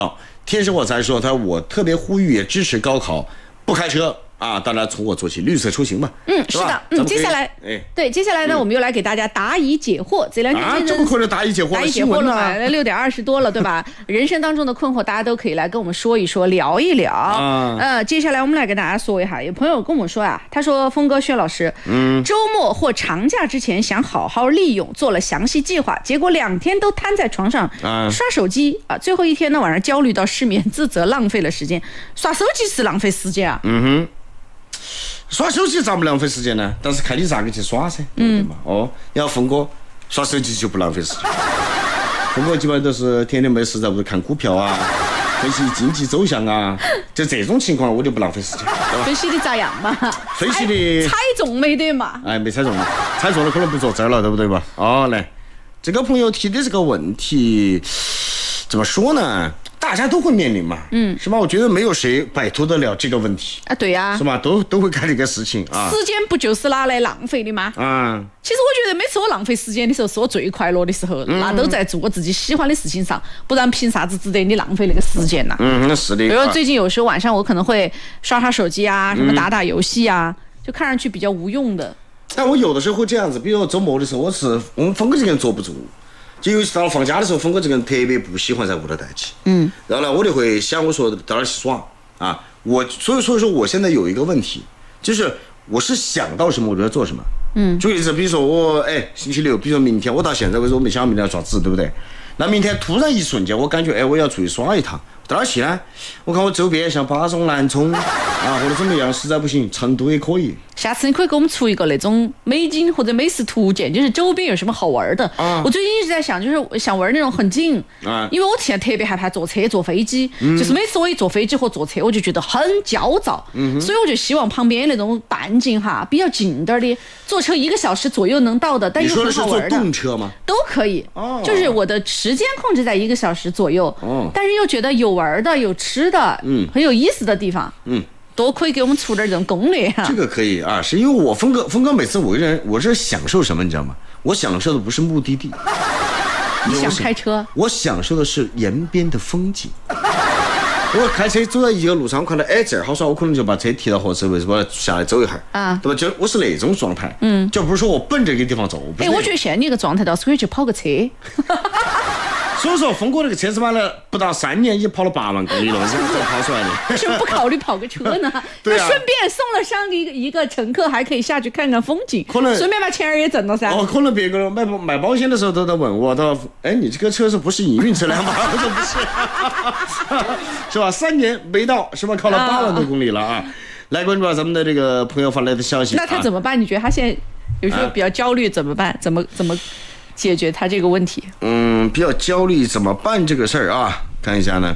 天生我才说，我特别呼吁也支持高考不开车啊，大家从我做起，绿色出行嘛。 是的，接下来，接下来呢，我们又来给大家答疑解惑。这两天这么快就答疑解惑了嘛？6:20多了，对吧？人生当中的困惑，大家都可以来跟我们说一说，聊一聊。接下来我们来跟大家说一下，有朋友跟我们说啊，他说峰哥、薛老师，周末或长假之前想好好利用，做了详细计划，结果2天都瘫在床上刷手机啊，最后一天呢晚上焦虑到失眠，自责浪费了时间。刷手机是浪费时间啊。 刷手机咋不浪费时间呢？但是看你咋个去刷噻，对吧？要峰哥刷手机就不浪费时间。峰哥基本上都是天天没事在屋头看股票啊，分析经济走向啊，就这种情况我就不浪费时间。 分析的咋样嘛？ 分析的猜中没得嘛？ 没猜中，猜中了可能不坐这儿了，对不对吧？来，这个朋友提的这个问题怎么说呢？大家都会面临嘛，是吧？我觉得没有谁摆脱得了这个问题啊，对呀， 是吧？都会干这个事情啊。 时间不就是拿来浪费的吗？其实我觉得每次我浪费时间的时候，是我最快乐的时候，那都在做我自己喜欢的事情上，不然凭啥子值得你浪费那个时间呢？ 是的。 比如最近有时候晚上我可能会刷手机啊，什么打游戏啊，就看上去比较无用的。 但我有的时候会这样子，比如周末的时候，我们峰哥这个人坐不住。就尤其到了放假的时候，峰哥这个人特别不喜欢在屋头待起。然后呢，我就会想，我说到哪儿去耍啊？所以说我现在有一个问题，就是我是想到什么我就要做什么。举个例子，比如说我星期六，比如说明天，我到现在为止我没想明天要爪子，对不对？那明天突然一瞬间，我感觉我要出去耍一趟，到哪儿去呢？我看我周边像巴中、南充啊，或者怎么样，实在不行，成都也可以。 下次你可以给我们出一个那种美景或者美食图鉴，就是周边有什么好玩的。我最近一直在想，就是想玩那种很近，因为我现在特别害怕坐车、坐飞机，就是每次我一坐飞机或坐车，我就觉得很焦躁，所以我就希望旁边那种半径比较近点的，坐车1个小时左右能到的，但又很好玩的。 你说的是坐动车吗？ 都可以，就是我的时间控制在1个小时左右，但是又觉得有玩的、有吃的，很有意思的地方，多可以给我们出点这种攻略啊！ 这个可以啊，是因为我峰哥每次我是享受什么，你知道吗？我享受的不是目的地， 你想开车？ 我享受的是沿边的风景。我开车走在一个路上，我看到这儿好耍，我可能就把车提到合适位置，我下来走一下对吧？就我是那种状态，就不是说我奔着一个地方走。 我觉得现在你这个状态倒是可以去跑个车。 所以说，峰哥那个车子买了不到3年，已经跑了8万公里了，是怎么跑出来的？ 为什么不考虑跑个车呢？ 对啊， 顺便送了上一个乘客，还可以下去看看风景， 可能顺便把钱儿也挣了噻。 可能别个卖保险的时候都在问我，他说：“你这个车是不是营运车辆吗？”我说不是，是吧？3年没到，是吧？考了8万多公里了啊！来关注咱们的这个朋友发来的消息。 那他怎么办？你觉得他现在有时候比较焦虑，怎么办？怎么解决他这个问题？ 比较焦虑怎么办这个事儿啊？看一下呢，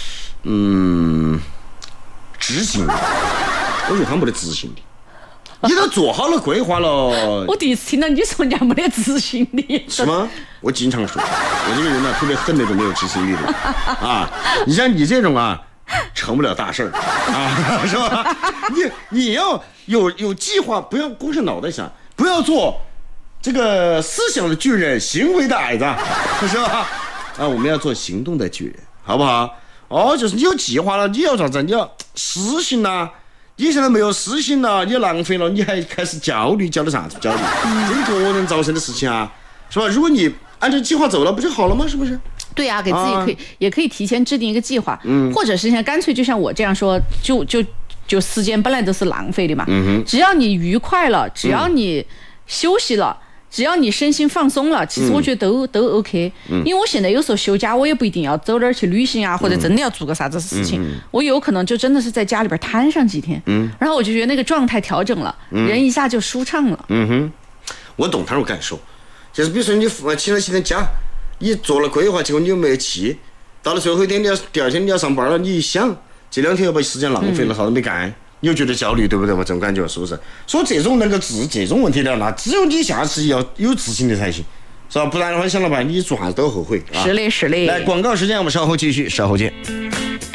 执行力，我觉得他没得执行力。你都做好了规划了。 我第一次听到你说人家没得执行力。 是吗？我经常说，我这个人呢特别恨那种没有执行力的啊。你像你这种啊，成不了大事儿啊，是吧？你要有计划，不要光是脑袋想，不要做这个思想的巨人，行为的矮子，是吧？我们要做行动的巨人，好不好？就是你有计划了，你要啥子？你要实行啦。你现在没有实行了，你浪费了，你还开始焦虑，焦虑啥子焦虑？这是个人造成的事情啊，是吧？如果你按照计划走了，不就好了吗？是不是？ 对啊，给自己也可以提前制定一个计划，或者是现在干脆就像我这样说，就时间本来都是浪费的嘛，只要你愉快了，只要你休息了。只要你身心放松了，其实我觉得都 OK。因为我现在有时候休假，我也不一定要走哪儿去旅行啊，或者真的要做个啥子事情，我有可能就真的是在家里边瘫上几天，然后我就觉得那个状态调整了，人一下就舒畅了。 我懂他种感受，就是比如说你请了几天假，你做了规划，结果你又没去，到了最后一天第二天你要上班了，你一想这2天又把时间浪费了，啥都没干。你又觉得焦虑，对不对嘛？这种感觉是不是？所以这种能够治这种问题的，那只有你下次要有自信的才行，是吧？不然的话，想了吧，你做啥子都后悔啊。 是嘞。 来，广告时间，我们稍后继续，稍后见。